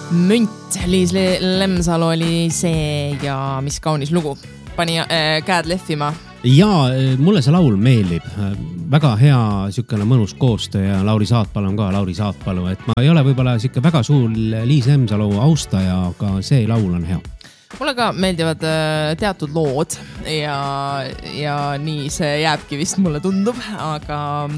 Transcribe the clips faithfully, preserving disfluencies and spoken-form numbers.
Münt, Liis Lemsalu oli see ja mis kaunis lugu. Pani äh, käed lehvima. Ja mulle see laul meeldib. Väga hea sükene mõnus koostöö ja Lauri Saatpalu on ka Lauri Saatpalu. Et ma ei ole võib-olla süke väga suur Liis Lemsalu austaja, aga see laul on hea. Mulle ka meeldivad teatud lood ja, ja nii see jääbki vist mulle tundub, aga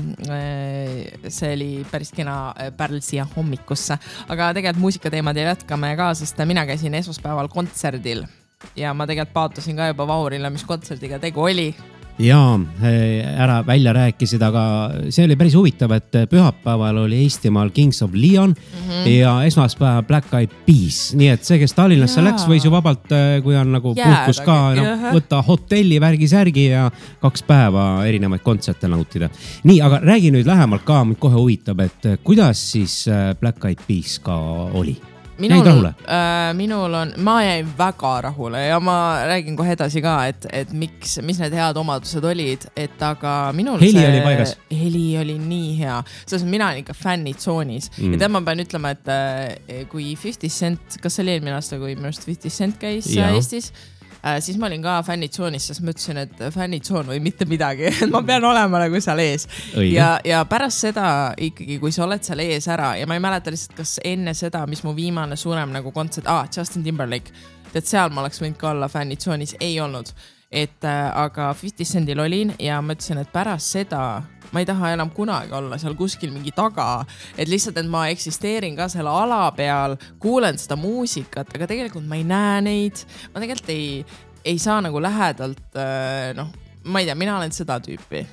see oli päris kena pärl siia hommikusse. Aga tegelikult muusikateemad jätkame ka, sest mina käisin esmaspäeval kontserdil ja ma tegelikult paatusin ka juba Vaurile, mis kontserdiga tegu oli. Jaa, ära välja rääkisid, aga see oli päris huvitav, et pühapäeval oli Eestimaal Kings of Leon mm-hmm. ja esmaspäeval Black Eyed Peas. Nii et see, kes Tallinnasse Jaa. Läks, võis ju vabalt, kui on nagu puhkus ka, no, võtta hotelli, värgi, särgi ja kaks päeva erinevaid kontserte nautida. Nii, aga räägi nüüd lähemalt ka, mind kohe huvitab, et kuidas siis Black Eyed Peas ka oli? Minul, äh, minul on, ma jäin väga rahule ja ma räägin kohe edasi ka, et, et miks, mis need head omadused olid, et aga minul heli see oli paigas. Heli oli nii hea, sest mina olen ikka fännitsoonis mm. ja tema pean ütlema, et äh, kui fifty cent, kas see oli eelmine aasta, kui minust fifty cent käis ja. Eestis, äh, siis ma olin ka fännitsoonis, sest ma ütlesin, et fännitsoon või mitte midagi, ma pean olema nagu seal ees. Ja, ja pärast seda ikkagi, kui sa oled seal ees ära ja ma ei mäleta lihtsalt, kas enne seda, mis mu viimane suurem nagu kontsert, ah, Justin Timberlake, et seal ma oleks võinud ka olla fännitsoonis, ei olnud. Et, äh, aga fifty centil olin ja ma ütlesin, et pärast seda ma ei taha enam kunagi olla seal kuskil mingi taga, et lihtsalt, et ma eksisteerin ka selle ala peal, kuulen seda muusikat, aga tegelikult ma ei näe neid, ma tegelikult ei, ei saa nagu lähedalt, noh, ma ei tea, mina olen seda tüüpi.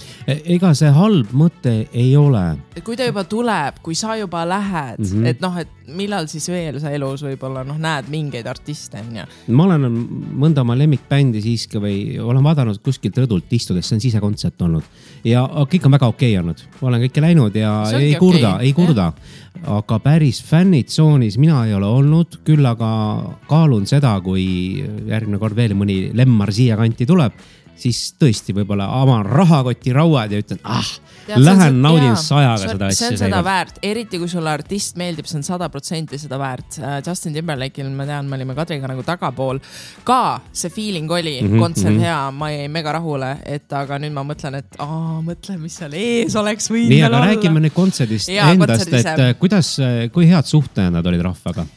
Ega see halb mõte ei ole. Kui ta juba tuleb, kui sa juba lähed, mm-hmm. et noh, et millal siis veel sa elus võib-olla noh, näed mingeid artiste. Ja. Ma olen mõnda oma lemmikbändi siiski või olen vaadanud kuskilt rõdult istudes, see on sisekontsert olnud. Ja kõik on väga okei olnud. Olen kõike läinud ja ei kurda, okay. ei kurda. Ja. Aga päris fännitsoonis mina ei ole olnud, küll aga kaalun seda, kui järgmine kord veel mõni lemmar siia kanti tuleb, siis tõesti võib-olla avan rahakoti rauad ja ütlen, ah, Tead, lähen see, naudin jaa, sajaga seda asja. See on seda väärt, eriti kui sulle artist meeldib, see on sada protsenti seda väärt. Justin Timberlake'il, ma tean, me olime Kadriga nagu tagapool. Ka see feeling oli, mm-hmm, kontsert mm-hmm. hea, ma jäin mega rahule, et aga nüüd ma mõtlen, et aa, mõtlen, mis seal ees oleks võinud Nii, aga olla. Räägime nüüd kontserdist jaa, endast, et kuidas, kui head suhted nad olid rahvaga?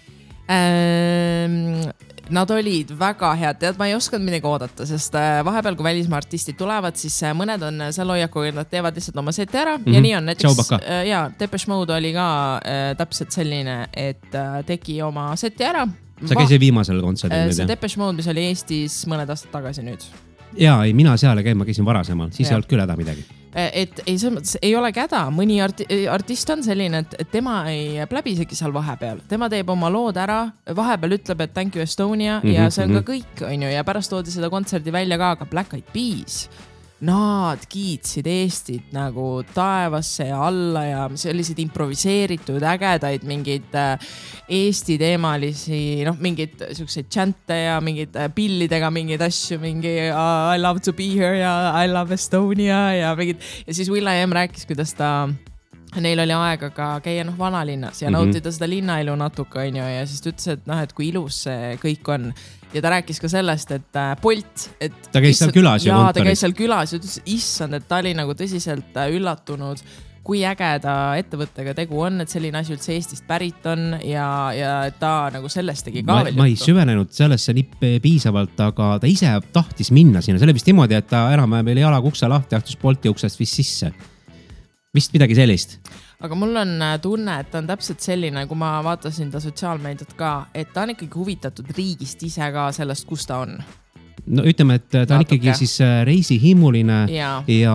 Ähm... Nad olid väga head, tead, ma ei oskanud midagi oodata, sest vahepeal, kui välismaa artistid tulevad, siis mõned on seal hoiakuga, nad teevad lihtsalt oma seti ära mm-hmm. ja nii on. Näiteks, ja, Depeche Mode oli ka äh, täpselt selline, et äh, tegi oma seti ära. Sa käisid viimasel kontserdil? See Depeche Mode, mis oli Eestis mõned aastad tagasi nüüd. Jaa, ei, mina seal käin, ma käisin varasemal, siis ja. Ei olnud küll häda midagi. Et ei, ei ole käda, mõni arti, artist on selline, et tema ei pläbisegi seal vahepeal, tema teeb oma lood ära, vahepeal ütleb, et thank you Estonia mm-hmm, ja see on ka kõik, on ju, ja pärast toodi seda kontserdi välja ka, aga Black Eyed Peas, nad kiitsid Eestit nagu taevasse ja alla ja sellised improviseeritud ägedaid mingeid Eesti teemalisi, noh, mingeid siukseid chante ja mingeid pillidega mingeid asju, mingi I love to be here ja I love Estonia ja mingid, ja siis Will.i.am rääkis, kuidas ta neil oli aega ka käia noh vanalinnas ja mm-hmm. nautida seda linnaelu natuke, on ju, ja siis ta ütles, et noh, et kui ilus see kõik on. Ja ta rääkis ka sellest, et äh, Bolt, et ta käis seal külas ja kontoris. Ta käis seal külas ja ütles, issand, et ta oli nagu tõsiselt üllatunud, kui ägeda ettevõttega tegu on, et selline asi üldse Eestist pärit on ja, ja ta nagu sellest tegi ka ma, veel ma ei süvenenud sellesse nii piisavalt, aga ta ise tahtis minna sinna. Selle vist niimoodi, et ta enam-vähem oli jalaga ukse lahti, ahtus Bolti uksest vist sisse. Vist midagi sellist. Aga mul on tunne, et ta on täpselt selline, kui ma vaatasin ta sotsiaalmeediat ka, et ta on ikkagi huvitatud riigist ise ka sellest, kus ta on. No ütleme, et ta on ikkagi siis reisihimuline ja, ja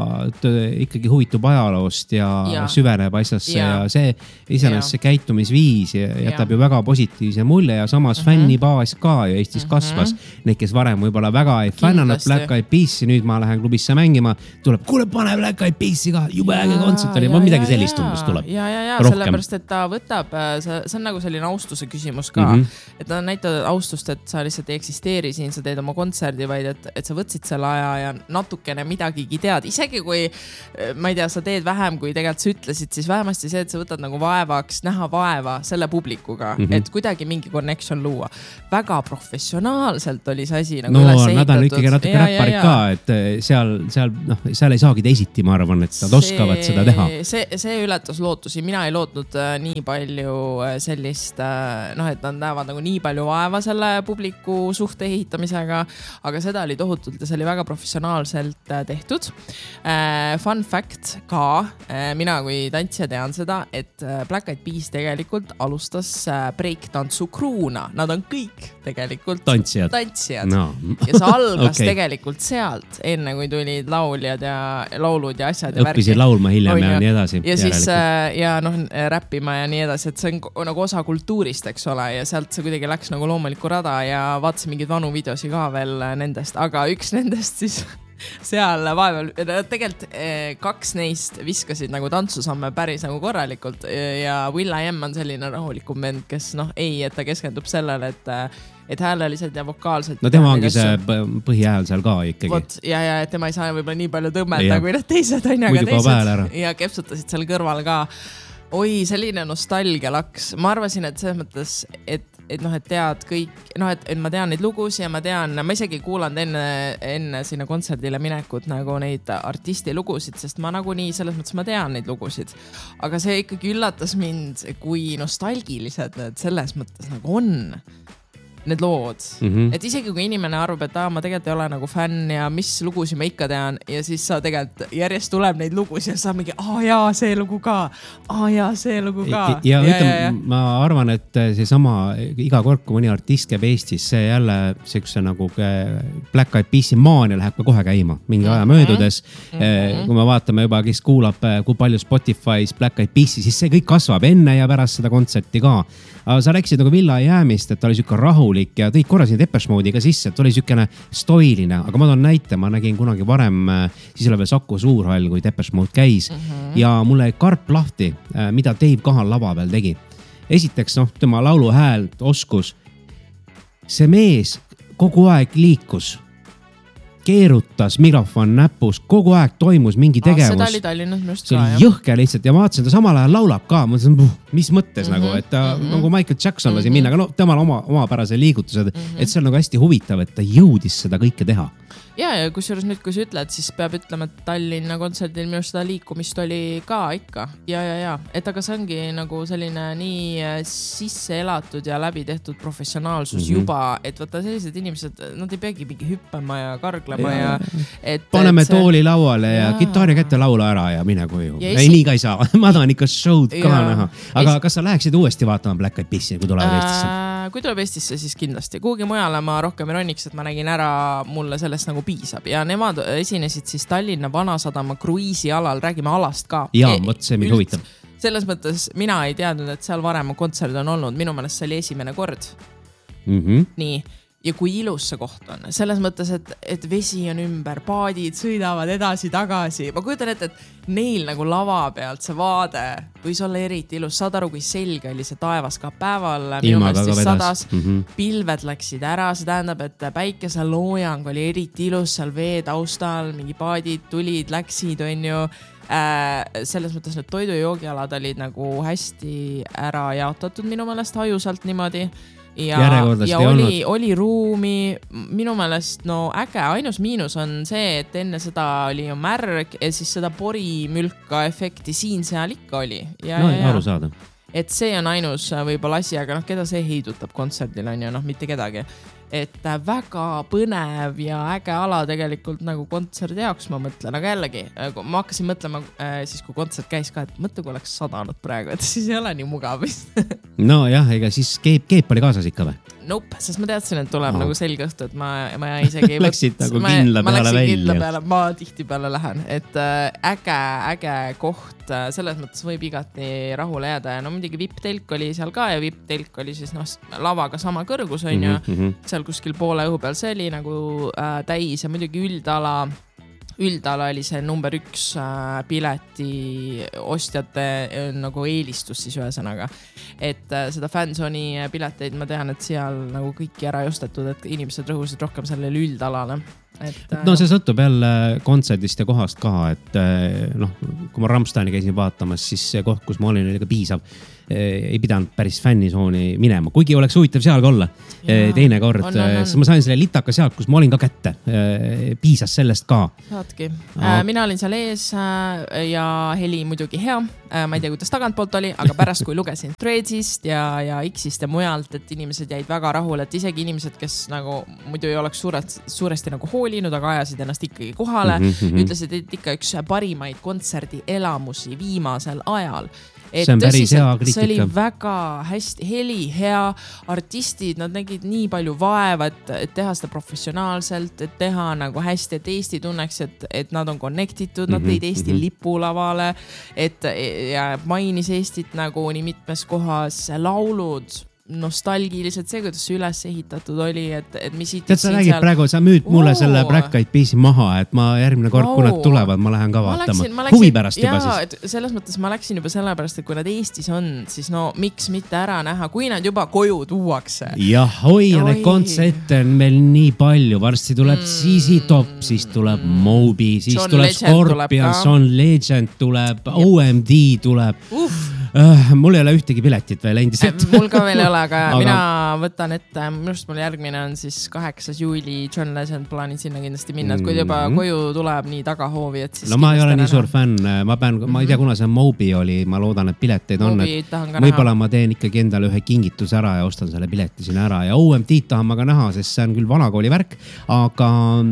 ikkagi huvitub ajaloost ja, ja. süveneb asjasse ja, ja see iseenesest see käitumisviis jätab ja. ju väga positiivse mulje ja samas mm-hmm. fännibaas ka ju Eestis mm-hmm. kasvas. Need, kes varem võib-olla väga ei fännanud Black Eyed Peasi, nüüd ma lähen klubisse mängima, tuleb, kuule, pane Black Eyed Peasi ka, jube äge kontsert oli, ma midagi sellist tundus tuleb. Ja, ja, ja, sellepärast, et ta võtab, see, see on nagu selline austuse küsimus ka, mm-hmm. et ta näitab austust, et sa lihtsalt ei eksisteeri siin, sa teed oma kontserdi, vaid et, et sa võtsid selle aja ja natukene midagigi tead. Isegi kui, ma ei tea, sa teed vähem, kui tegelikult sa ütlesid, siis vähemasti see, et sa võtad nagu vaevaks, näha vaeva selle publikuga, mm -hmm. et kuidagi mingi connection luua. Väga professionaalselt oli see asi nagu no, üles ehitatud. Nad on ikkagi natuke räpparid ka, et seal, seal, noh, seal ei saagi teisiti, ma arvan, et nad oskavad see, seda teha. See, see ületas lootusi. Mina ei lootnud äh, nii palju äh, sellist, äh, noh, et nad näevad nagu nii palju vaeva selle publiku suhte ehitamisega, aga seda oli tohutult ja see oli väga professionaalselt äh, tehtud. Äh, fun fact ka, äh, mina kui tantsija tean seda, et äh, Black Eyed Peas tegelikult alustas äh, breaktantsu kruuna. Nad on kõik tegelikult tantsijad, tantsijad. No. ja see algas okay. tegelikult sealt, enne kui tulid lauljad ja laulud ja asjad ja õppisid laulma hiljem ja, ja nii edasi. Ja siis ja noh, räppima ja nii edasi, et see on nagu osa kultuurist, eks ole, ja sealt see kuidagi läks nagu loomulikku rada ja vaatasin mingeid vanu videosi ka veel nendest, aga üks nendest siis seal vaeval, tegelikult kaks neist viskasid nagu tantsusamme päris nagu korralikult ja Will I Am on selline rahulikum vend, kes noh, ei, et ta keskendub sellele, et et hääleliselt ja vokaalselt. No tema ongi see põhihääl seal ka ikkagi. Vot, ja, ja et tema ei saa võib-olla nii palju tõmmelda kui need teised on, aga teised ja kepsutasid seal kõrval ka. Oi, selline nostalgia laks. Ma arvasin, et selles mõttes, et, et noh, et tead kõik, noh, et, et ma tean neid lugusi ja ma tean, ma isegi kuulan enne, enne sinna kontserdile minekut nagu neid artisti lugusid, sest ma nagu nii selles mõttes ma tean neid lugusid. Aga see ikkagi üllatas mind, kui nostalgilised need selles mõttes nagu on. Need lood. Mm -hmm. Et isegi kui inimene arvab, et aa, ma tegelikult ei ole nagu fänn ja mis lugusi ma ikka tean ja siis sa tegelikult järjest tuleb neid lugusi ja sa mingi, aa jaa, see lugu ka, aa jaa, see lugu ka. Ja, ja, ja, ütlem, ja ma arvan, et see sama iga kord, kui mõni artist käib Eestis, see jälle siukse nagu Black Eyed Peasi maania läheb ka kohe käima mingi aja möödudes. Mm -hmm. Kui me vaatame juba, kes kuulab, kui palju Spotify's Black Eyed Peasi, siis see kõik kasvab enne ja pärast seda kontserti ka. Aga sa rääkisid nagu Villa jäämist, et oli siuke rahulik ja tõid korra siin Depeche Mode'i ka sisse, et oli siukene stoiline, aga ma toon näite, ma nägin kunagi varem, siis oli veel Saku Suurhall, kui Depeche Mode käis mm -hmm. ja mulle karp lahti, mida Dave Kahan lava peal tegi. Esiteks, noh, tema lauluhäält oskus. See mees kogu aeg liikus, keerutas mikrofon näpus, kogu aeg toimus mingi tegevus. Seda oli Tallinnas minust ka, jah. See oli jõhke lihtsalt ja vaatasin, ta samal ajal laulab ka. Ma mõtlesin, mis mõttes mm -hmm. nagu, et ta mm -hmm. nagu Michael Jackson lasi mm -hmm. minna, aga no temal oma, omapärase liigutused, mm -hmm. et see on nagu hästi huvitav, et ta jõudis seda kõike teha. Ja, ja kusjuures nüüd, kui sa ütled, siis peab ütlema, et Tallinna kontserdil minu seda liikumist oli ka ikka. Ja, ja, ja. Et aga see ongi nagu selline nii sisse elatud ja läbi tehtud professionaalsus mm -hmm. juba, et võtta sellised inimesed, nad ei peagi mingi hüppama ja karglema ja, ja et, paneme et see... tooli lauale ja, ja kitarri kätte laula ära ja mine koju. Ja esi... ei, nii ka ei saa. Ma tahan ikka show'd ka ja. Näha. Aga es... kas sa läheksid uuesti vaatama Black Eyed Peasi, kui tuleb Eestisse? Kui tuleb Eestisse, siis kindlasti. Kuhugi mujale ma rohkem ei roniks, et ma nägin ära, mulle sellest nagu piisab. Ja nemad esinesid siis Tallinna Vanasadama kruiisi alal, räägime alast ka. Jaa, võt see mind huvitab. Selles mõttes mina ei teadnud, et seal varem kontserd on olnud. Minu meelest see oli esimene kord. Mm -hmm. Nii. Ja kui ilus see koht on. Selles mõttes, et, et vesi on ümber, paadid sõidavad edasi, tagasi. Ma kujutan ette, et neil nagu lava pealt see vaade võis olla eriti ilus. Saad aru, kui selge oli see taevas ka päeval. Minu meelest sadas, mm -hmm. pilved läksid ära. See tähendab, et päikese loojang oli eriti ilus seal vee taustal. Mingi paadid tulid, läksid, on ju. Äh, selles mõttes need toidu- ja joogialad olid nagu hästi ära jaotatud minu meelest hajusalt niimoodi. Ja, ja oli, oli ruumi, minu meelest no äge, ainus miinus on see, et enne seda oli ju märg ja siis seda porimülka efekti siin seal ikka oli. Ja, no, ja, aru saada. Et see on ainus võib-olla asi, aga noh, keda see heidutab kontserdil on ju, noh, mitte kedagi. Et väga põnev ja äge ala tegelikult nagu kontserdi jaoks ma mõtlen, aga jällegi, ma hakkasin mõtlema siis, kui kontsert käis ka, et mõtle, kui oleks sadanud praegu, et siis ei ole nii mugav vist. No jah, ega siis keep, keep oli kaasas ikka või? Nope, sest ma teadsin, et tuleb Aha. nagu selge õhtu, et ma, ma isegi läksid nagu kindla ma, peale ma välja. Kindla peale, ma tihti peale lähen, et äh, äge, äge koht, selles mõttes võib igati rahule jääda ja no muidugi V I P-telk oli seal ka ja V I P-telk oli siis noh, lavaga sama kõrgus on ju, mm -hmm. seal kuskil poole õhu peal, see oli nagu äh, täis ja muidugi üldala üldala oli see number üks pileti ostjate nagu eelistus siis ühesõnaga. Et seda Fanzone'i pileteid ma tean, et seal nagu kõiki ära ei ostetud, et inimesed rõhusid rohkem sellele üldalale. Et, no see sõltub jälle kontserdist ja kohast ka, et noh, kui ma Rammsteini käisin vaatamas, siis see koht, kus ma olin, oli ka piisav. Ei pidanud päris fännisooni minema, kuigi oleks huvitav seal ka olla. Ja, teine kord, on, on, on. siis ma sain selle litaka sealt, kus ma olin ka kätte. Piisas sellest ka. Saadki. Äh, mina olin seal ees ja heli muidugi hea. Ma ei tea, kuidas tagantpoolt oli, aga pärast kui lugesin Threadsist ja, ja X-ist ja mujalt, et inimesed jäid väga rahul, et isegi inimesed, kes nagu muidu ei oleks suurelt, suuresti nagu hoolinud, aga ajasid ennast ikkagi kohale, mm-hmm. ütlesid, et ikka üks parimaid kontserdi elamusi viimasel ajal. Et see on päris hea kriitika. See oli väga hästi, heli, hea, artistid, nad nägid nii palju vaeva, et, et teha seda professionaalselt, et teha nagu hästi, et Eesti tunneks, et, et nad on connectitud, nad tõid Eesti mm-hmm. lipulavale, et ja mainis Eestit nagu nii mitmes kohas laulud, nostalgiliselt see, kuidas see üles ehitatud oli, et, et mis tead, sa räägid seal... praegu, sa müüd mulle Oo. selle Black Eyed Peasi maha, et ma järgmine kord, kui nad tulevad, ma lähen ka vaatama. Läksin, huvi pärast juba jaa, siis. Selles mõttes ma läksin juba selle pärast, et kui nad Eestis on, siis no miks mitte ära näha, kui nad juba koju tuuakse. Jah, oi, ja need kontserte on meil nii palju. Varsti tuleb mm. Z Z Top, siis tuleb Moby, siis John tuleb Legend Scorpions, John Legend tuleb, Jep. O M D tuleb. Uff. Uh, mul ei ole ühtegi piletit veel endiselt. Mul ka veel ei ole, aga, aga mina võtan ette, minust mul järgmine on siis kaheksas juuli John Legend, plaanin sinna kindlasti minna, et kui juba mm-hmm. koju tuleb nii tagahoovi, et siis... No ma ei ole nii suur fänn, ma pean, mm-hmm. ma ei tea, kuna see Moby oli, ma loodan, et pileteid on, et võib-olla ma teen ikkagi endale ühe kingitus ära ja ostan selle pileti sinna ära ja O M D tahan ma ka näha, sest see on küll vanakooli värk, aga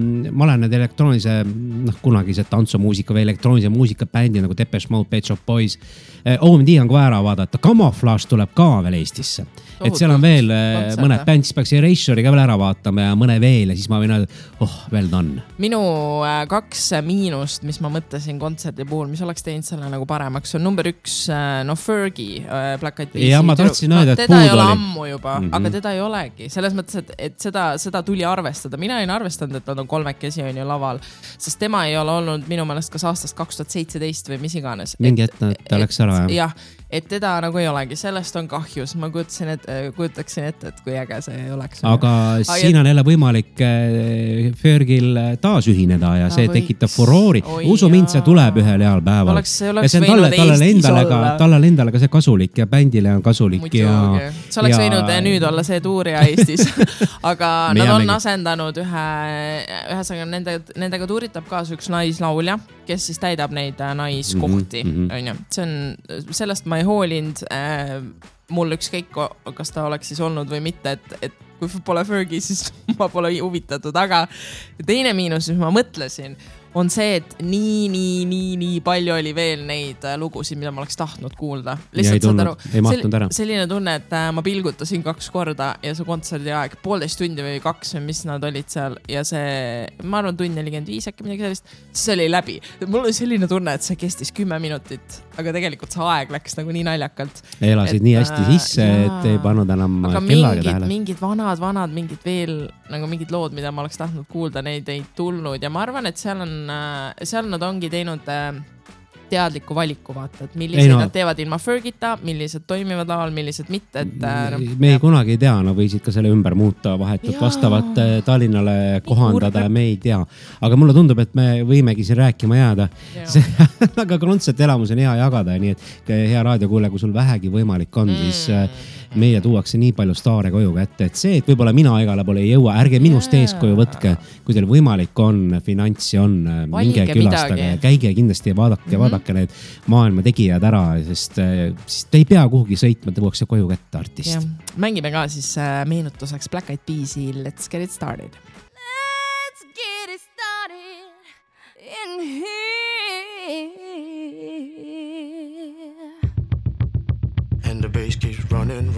ma olen need elektroonilise, noh, kunagised tantsumuusika või elektroonilise muusika bändi nagu Depeche Mode, Pet Shop Boys, O M D on kohe ära vaadata, Camouflage tuleb ka veel Eestisse. Et seal on veel Kontserte. Mõned bänd, siis peaks Erasure'i ka veel ära vaatama ja mõne veel ja siis ma võin öelda, oh, well done. Minu kaks miinust, mis ma mõtlesin kontserdi puhul, mis oleks teinud selle nagu paremaks, on number üks, no Fergie, Black Eyed Peasi. Ja ma tahtsin öelda, et puud oli. Teda ei ole ammu juba, mm-hmm. aga teda ei olegi. Selles mõttes, et, et seda, seda tuli arvestada. Mina ei arvestanud, et nad on kolmekesi on ju laval, sest tema ei ole olnud minu meelest kas aastast kaks tuhat seitseteist või mis iganes. Mingi et, et, et läks ära, jah. jah, et teda nagu ei olegi, sellest on kahjus. Ma kujutasin, et, kujutaksin ette, et kui äge see ei oleks. Aga Ai, siin on jälle võimalik Fergil taas ühineda ja see või... tekitab furoori. Usu mind, see tuleb ühel heal päeval. Oleks, oleks ja see on talle, talle, endale, talle endale ka see kasulik ja bändile on kasulik. Muidugi. Ja, see oleks ja... võinud nüüd olla see tuurija Eestis. Aga nad on asendanud ühe, ühesõnaga nende, nendega tuuritab kaasa üks naislaulja, kes siis täidab neid naiskohti. Mm-hmm. On ju. See on, sellest ma ei hoolinud. Äh, mul ükskõik, kas ta oleks siis olnud või mitte, et, et kui pole Fergie, siis ma pole huvitatud. Aga teine miinus, mis ma mõtlesin, on see, et nii, nii, nii, nii palju oli veel neid lugusid, mida ma oleks tahtnud kuulda. Lihtsalt saad aru, sel, selline tunne, et ma pilgutasin kaks korda ja see kontserdi aeg, poolteist tundi või kaks, mis nad olid seal ja see, ma arvan, tund nelikümmend viis äkki midagi sellist, siis oli läbi. Mul oli selline tunne, et see kestis kümme minutit, aga tegelikult see aeg läks nagu nii naljakalt. Elasid et, nii hästi sisse, jaa, et ei pannud enam kellaga tähele. Mingid vanad, vanad, mingid veel, nagu mingid lood, mida ma oleks tahtnud kuulda, neid ei tulnud ja ma arvan, et seal on seal nad ongi teinud teadliku valiku vaata, et millised ei, no. nad teevad ilma Fergita, millised toimivad laval, millised mitte. Et, no, me ei kunagi ei tea, no võisid ka selle ümber muuta vahetult jaa. Vastavat Tallinnale kohandada ja me ei tea. Aga mulle tundub, et me võimegi siin rääkima jääda. Aga kontsert elamus on hea jagada, nii et hea raadiokuule, kui sul vähegi võimalik on, mm. siis meie tuuakse nii palju staare koju kätte, et see, et võib-olla mina igale poole ei jõua, ärge minust yeah. eeskoju võtke, kui teil võimalik on, finantsi on, minge külastage, käige kindlasti ja vaadake, mm-hmm. vaadake need maailma tegijad ära, sest siis te ei pea kuhugi sõitma, te tuuakse koju kätte artist. Yeah. Mängime ka siis meenutuseks Black Eyed Peasi Let's Get It Started. Let's get it started in here. And the bass keeps running,